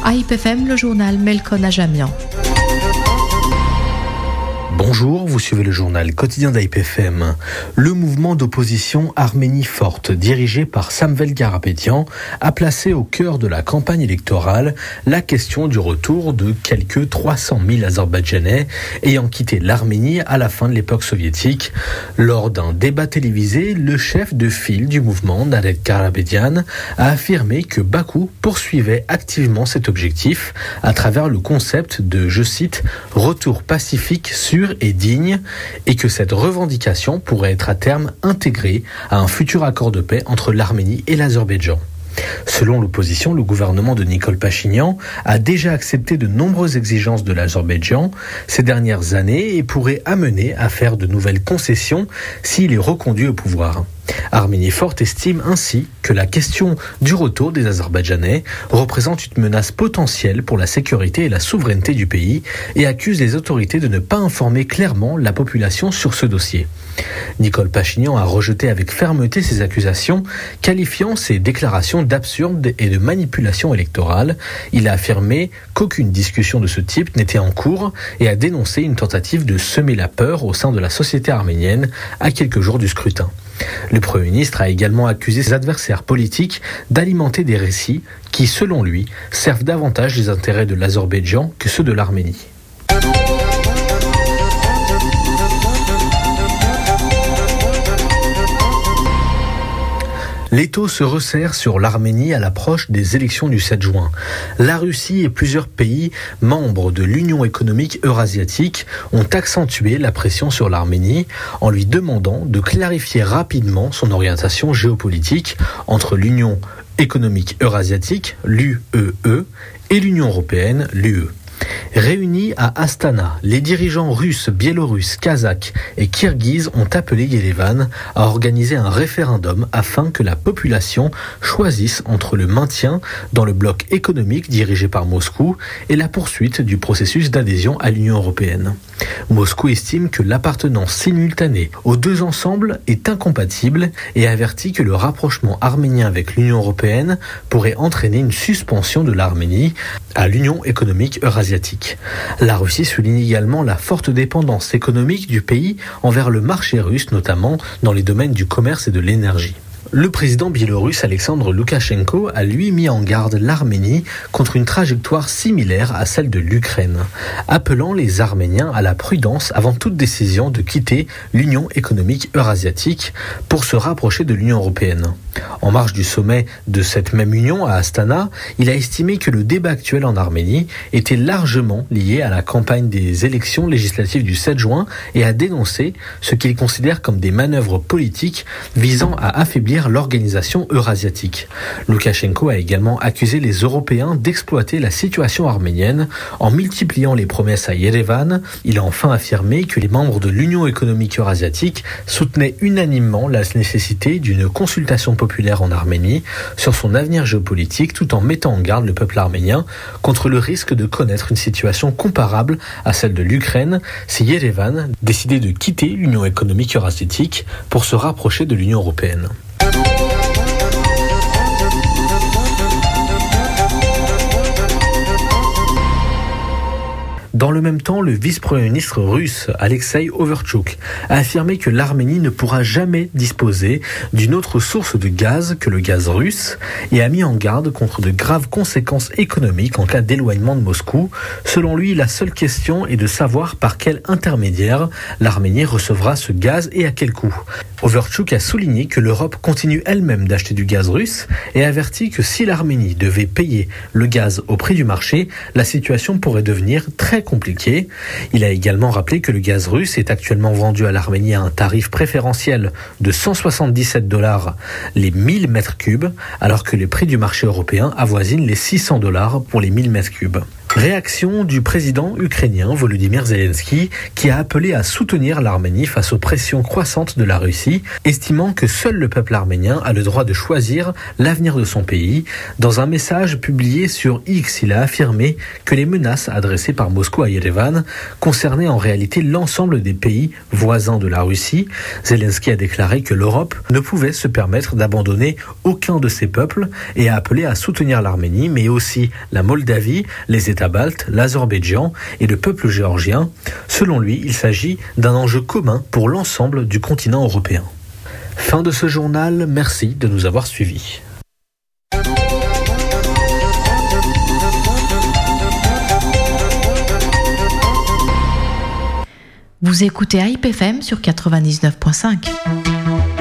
AIP-FM, le journal Melkon Ajamian. Bonjour, vous suivez le journal quotidien d'AIP-FM. Le mouvement d'opposition Arménie forte, dirigé par Samvel Karapetyan, a placé au cœur de la campagne électorale la question du retour de quelques 300 000 Azerbaïdjanais ayant quitté l'Arménie à la fin de l'époque soviétique. Lors d'un débat télévisé, le chef de file du mouvement, Nared Karapetyan, a affirmé que Bakou poursuivait activement cet objectif à travers le concept de, je cite, « retour pacifique, sûr et digne » et que cette revendication pourrait être à terme intégrée à un futur accord de paix entre l'Arménie et l'Azerbaïdjan. Selon l'opposition, le gouvernement de Nikol Pachinian a déjà accepté de nombreuses exigences de l'Azerbaïdjan ces dernières années et pourrait amener à faire de nouvelles concessions s'il est reconduit au pouvoir. Arménie forte estime ainsi que la question du retour des Azerbaïdjanais représente une menace potentielle pour la sécurité et la souveraineté du pays et accuse les autorités de ne pas informer clairement la population sur ce dossier. Nikol Pachinian a rejeté avec fermeté ces accusations, qualifiant ces déclarations d'absurdes et de manipulation électorale. Il a affirmé qu'aucune discussion de ce type n'était en cours et a dénoncé une tentative de semer la peur au sein de la société arménienne à quelques jours du scrutin. Le Premier ministre a également accusé ses adversaires politiques d'alimenter des récits qui, selon lui, servent davantage les intérêts de l'Azerbaïdjan que ceux de l'Arménie. L'étau se resserre sur l'Arménie à l'approche des élections du 7 juin. La Russie et plusieurs pays membres de l'Union économique eurasiatique ont accentué la pression sur l'Arménie en lui demandant de clarifier rapidement son orientation géopolitique entre l'Union économique eurasiatique, l'UEE, et l'Union européenne, l'UE. Réunis à Astana, les dirigeants russes, biélorusses, kazakhs et kirghizes ont appelé Yerevan à organiser un référendum afin que la population choisisse entre le maintien dans le bloc économique dirigé par Moscou et la poursuite du processus d'adhésion à l'Union européenne. Moscou estime que l'appartenance simultanée aux deux ensembles est incompatible et avertit que le rapprochement arménien avec l'Union européenne pourrait entraîner une suspension de l'Arménie à l'Union économique eurasiatique. La Russie souligne également la forte dépendance économique du pays envers le marché russe, notamment dans les domaines du commerce et de l'énergie. Le président biélorusse Alexandre Loukachenko a lui mis en garde l'Arménie contre une trajectoire similaire à celle de l'Ukraine, appelant les Arméniens à la prudence avant toute décision de quitter l'Union économique eurasiatique pour se rapprocher de l'Union européenne. En marge du sommet de cette même union à Astana, il a estimé que le débat actuel en Arménie était largement lié à la campagne des élections législatives du 7 juin et a dénoncé ce qu'il considère comme des manœuvres politiques visant à affaiblir l'organisation eurasiatique. Loukachenko a également accusé les Européens d'exploiter la situation arménienne en multipliant les promesses à Yerevan. Il a enfin affirmé que les membres de l'Union économique eurasiatique soutenaient unanimement la nécessité d'une consultation populaire en Arménie sur son avenir géopolitique tout en mettant en garde le peuple arménien contre le risque de connaître une situation comparable à celle de l'Ukraine si Yerevan décidait de quitter l'Union économique eurasiatique pour se rapprocher de l'Union européenne. Dans le même temps, le vice-premier ministre russe, Alexei Overtchouk, a affirmé que l'Arménie ne pourra jamais disposer d'une autre source de gaz que le gaz russe et a mis en garde contre de graves conséquences économiques en cas d'éloignement de Moscou. Selon lui, la seule question est de savoir par quel intermédiaire l'Arménie recevra ce gaz et à quel coût. Overtchouk a souligné que l'Europe continue elle-même d'acheter du gaz russe et avertit que si l'Arménie devait payer le gaz au prix du marché, la situation pourrait devenir très compliquée. Il a également rappelé que le gaz russe est actuellement vendu à l'Arménie à un tarif préférentiel de $177 les 1000 mètres cubes, alors que les prix du marché européen avoisinent les $600 pour les 1000 mètres cubes. Réaction du président ukrainien Volodymyr Zelensky qui a appelé à soutenir l'Arménie face aux pressions croissantes de la Russie, estimant que seul le peuple arménien a le droit de choisir l'avenir de son pays. Dans un message publié sur X, il a affirmé que les menaces adressées par Moscou à Yerevan concernaient en réalité l'ensemble des pays voisins de la Russie. Zelensky a déclaré que l'Europe ne pouvait se permettre d'abandonner aucun de ses peuples et a appelé à soutenir l'Arménie, mais aussi la Moldavie, les États baltes, l'Azerbaïdjan et le peuple géorgien. Selon lui, il s'agit d'un enjeu commun pour l'ensemble du continent européen. Fin de ce journal, merci de nous avoir suivis. Vous écoutez AIP FM sur 99.5.